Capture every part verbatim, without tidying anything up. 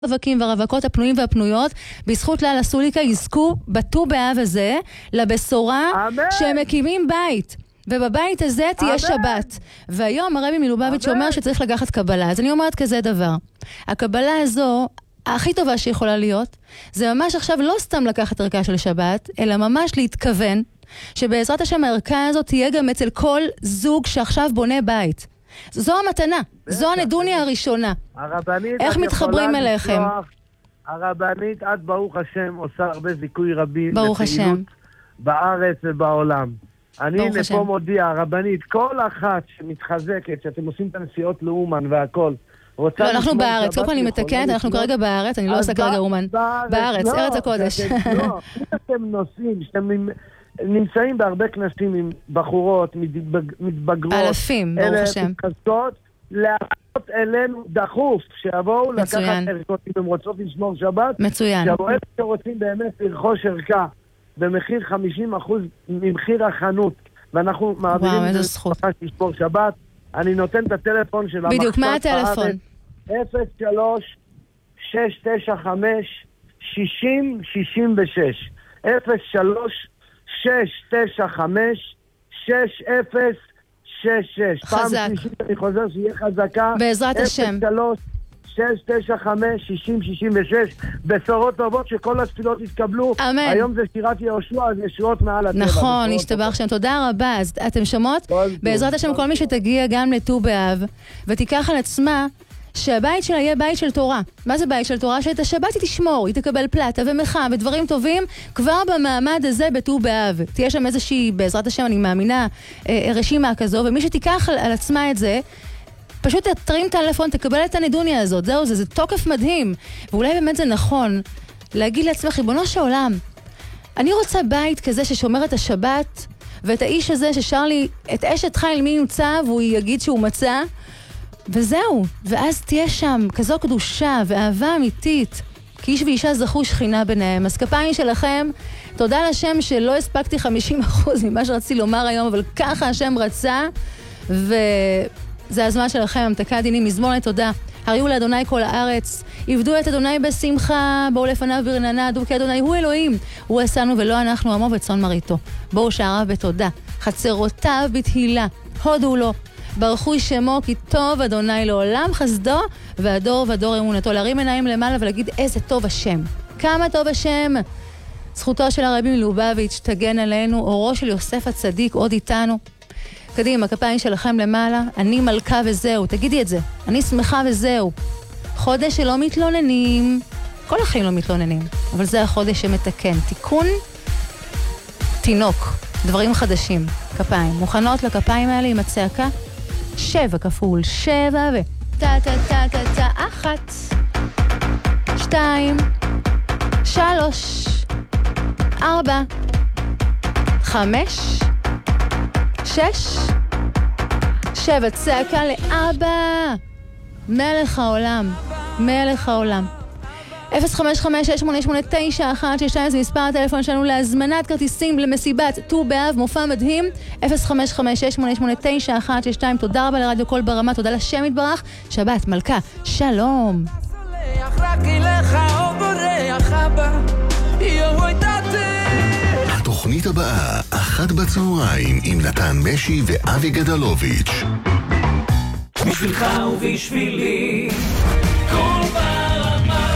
הרווקים והרווקות הפנויים והפנויות, בזכות לילה סוליקה, יזכו בט"ו באב הזה לבשורה שהם מקימים בית. ובבית הזה תהיה שבת. והיום הרבי מלובביץ' אומר שצריך לקחת קבלה. אז אני אומרת כזה דבר. הקבלה הזו, הכי טובה שיכולה להיות, זה ממש עכשיו לא סתם לקחת ערכה של שבת, אלא ממש להתכוון, שבעזרת השם הערכה הזאת תהיה גם אצל כל זוג שעכשיו בונה בית. זו המתנה, זו הנדוניה הראשונה. איך מתחברים אליכם? הרבנית, את ברוך השם עושה הרבה זיכוי רבים. ברוך השם. בארץ ובעולם. אני לפה מודיע, הרבנית, כל אחת שמתחזקת, שאתם עושים את הנסיעות לאומן והכל, לא, אנחנו בארץ, כל פעם אני מתקנת, אנחנו כרגע בארץ, אני לא עושה כרגע אומן. בארץ, ארץ הקודש. לא, אם אתם נוסעים, שאתם נמצאים בהרבה כנסים עם בחורות, מתבגרות, אלפים, ברוך השם. להראות אלינו דחוף, שיבואו לקחת ערכות, אם הם רוצות לשמור שבת, מצוין. שיבואו שרוצים באמת לרכוש ערכה, במחיר חמישים אחוז ממחיר החנות, ואנחנו מעבירים את זה לשמור שבת. אני נותן את הטלפון של המחשב. בדיוק, מה הטלפון? אפס שלוש שש תשע חמש שש אפס שש שש אפס שלוש שש תשע חמש שש אפס שש שש. חזק. פעם שלישית אני חוזר שיהיה חזקה. בעזרת השם. אפס שלוש שש תשע חמש שש אפס שש שש. בשורות טובות שכל התפילות יתקבלו. אמן. היום זה שירת יהושע, אז ישועות מעל הטבע. נכון, השתבח שם. תודה רבה. אז אתם שמות? בעזרת השם כל מי שתגיע גם לט"ו באב ותיקח על עצמה שהבית שלה יהיה בית של תורה. מה זה בית של תורה? שאת השבת היא תשמור, היא תקבל פלטה ומחה ודברים טובים כבר במעמד הזה בט"ו באב. תהיה שם איזושהי, בעזרת השם אני מאמינה, רשימה כזו, ומי שתיקח על, על עצמה את זה, פשוט תרים טלפון, תקבל את הנדוניה הזאת. זהו, זה, זה תוקף מדהים. ואולי באמת זה נכון להגיד לעצמך, ריבונו של עולם, אני רוצה בית כזה ששומר את השבת, ואת האיש הזה ששר לי את אשת חיל מי נמצא, והוא יגיד שהוא מצא, וזהו, ואז תהיה שם כזו קדושה ואהבה אמיתית, כי איש ואישה זכו שכינה ביניהם. אז כפיים שלכם, תודה לשם שלא הספקתי חמישים אחוז ממה שרציתי לומר היום, אבל ככה השם רצה, וזה הזמן שלכם, המתקה דינים, מזמור לתודה. הריעו לאדוני כל הארץ, עבדו את אדוני בשמחה, בואו לפניו ברננה, דעו כי אדוני הוא אלוהים, הוא עשנו ולא אנחנו עמו וצאן מרעיתו. בואו שעריו בתודה, חצרותיו בתהילה, הודו לו, ברכו שמו כי טוב אדוני לעולם חסדו והדור ודור אמונתו. להרים עיניים למעלה ולהגיד איזה טוב השם, כמה טוב השם. זכותו של הרבי מלובביץ' תגן עלינו, אורו של יוסף הצדיק עוד איתנו. קדימה, כפיים שלכם למעלה. אני מלכה וזהו, תגידי את זה, אני שמחה וזהו. חודש שלא מתלוננים, כל החיים לא מתלוננים, אבל זה החודש שמתקן, תיקון תינוק, דברים חדשים. כפיים, מוכנות לכפיים האלה עם הצעקה? שבע כפול שבע ו... טה טה טה טה טה אחת שתיים שלוש ארבע חמש שש שבע. צעקה לאבא, מלך העולם, מלך העולם. אפס חמש חמש שש שמונה שמונה תשע אחת שש שתיים זה מספר הטלפון שלנו להזמנת כרטיסים למסיבת ט"ו באב, מופע מדהים. אפס חמש חמש שש שמונה שמונה תשע אחת שש שתיים. תודה רבה לרדיו קול ברמה, תודה לשם יתברך. שבת מלכה, שלום. התוכנית הבאה, אחת בצהריים עם נתן משי ואבי גדלוביץ'. בשבילך ובשבילי קול ברמה.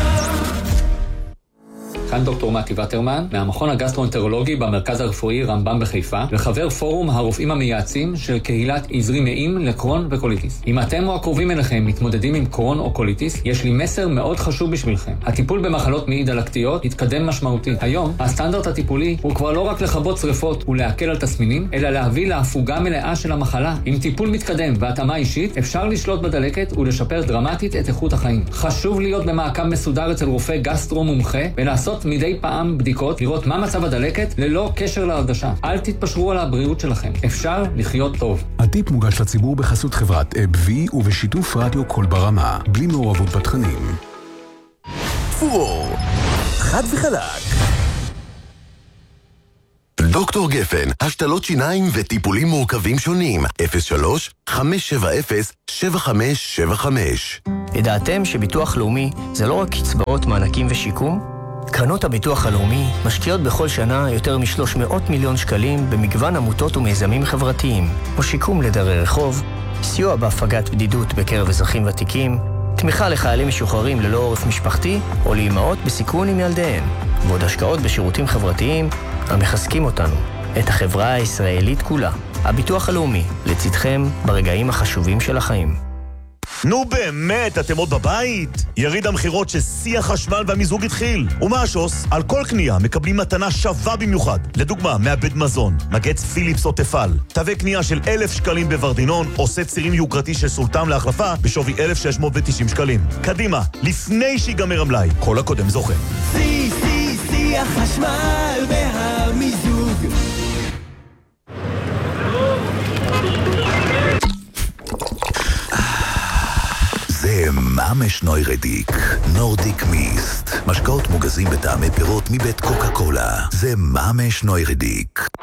כאן דוקטור מתי וטרמן, מהמכון הגסטרואנטרולוגי במרכז הרפואי רמב"ם בחיפה, וחבר פורום הרופאים המייעצים של קהילת עזרי נעים לקרון וקוליטיס. אם אתם או הקרובים אליכם מתמודדים עם קרון או קוליטיס, יש לי מסר מאוד חשוב בשבילכם. הטיפול במחלות מעי דלקתיות התקדם משמעותית. היום, הסטנדרט הטיפולי הוא כבר לא רק לכבות שריפות ולהקל על תסמינים, אלא להביא להפוגה מלאה של המחלה. עם טיפול מתקדם והתאמה אישית, אפשר לשלוט בדלקת ולשפר דרמטית את איכות החיים. חשוב להיות במעקב מסודר אצל רופא גסטרו מומחה ולעשות מדי פעם בדיקות, לראות מה מצב הדלקת ללא קשר להרגשה. אל תתפשרו על הבריאות שלכם. אפשר לחיות טוב. הטיפ מוגש לציבור בחסות חברת אב-וי ובשיתוף רדיו קול ברמה, בלי מעורבות בתכנים. פור, חד וחלק. דוקטור גפן, השתלות שיניים וטיפולים מורכבים שונים. אפס שלוש חמש שבע אפס שבע חמש שבע חמש. ידעתם שביטוח לאומי זה לא רק קצבאות, מענקים ושיקום? קרנות הביטוח הלאומי משקיעות בכל שנה יותר מ-שלוש מאות מיליון שקלים במגוון עמותות ומיזמים חברתיים, כמו שיקום לדרי רחוב, סיוע בהפגת בדידות בקרב אזרחים ותיקים, תמיכה לחיילים משוחררים ללא עורף משפחתי או לאימהות בסיכון עם ילדיהן, ועוד השקעות בשירותים חברתיים המחזקים אותנו, את החברה הישראלית כולה. הביטוח הלאומי, לצדכם ברגעים החשובים של החיים. נו באמת, אתם עוד בבית? יריד המחירות ששיא החשמל והמיזוג התחיל. ומה השוס? על כל קנייה מקבלים מתנה שווה במיוחד. לדוגמה, מעבד מזון, מגץ פיליפס או תפל. תווה קנייה של אלף שקלים בוורדינון, או סט צירים יוקרתי של סולטם להחלפה בשווי אלף שש מאות ותשעים שקלים. קדימה, לפני שיגמר המלאי. כל הקודם זוכה. שיא, שיא, שיא החשמל והמיזוג. זה ממש נוירדיק, נורדיק מיסט. משקאות מוגזים בטעמי פירות מבית קוקה קולה. זה ממש נוירדיק.